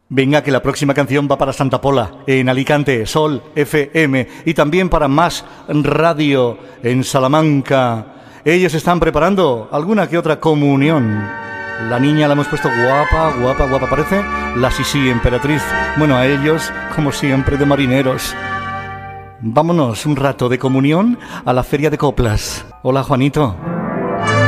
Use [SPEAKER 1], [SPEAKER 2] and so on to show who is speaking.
[SPEAKER 1] Venga, que la próxima canción va para Santa Pola, en Alicante, Sol FM, y también para Más Radio, en Salamanca. Ellos están preparando alguna que otra comunión. La niña la hemos puesto guapa, guapa, guapa, parece la Sisi emperatriz. Bueno, a ellos, como siempre, de marineros. Vámonos un rato de comunión a la Feria de Coplas. Hola, Juanito.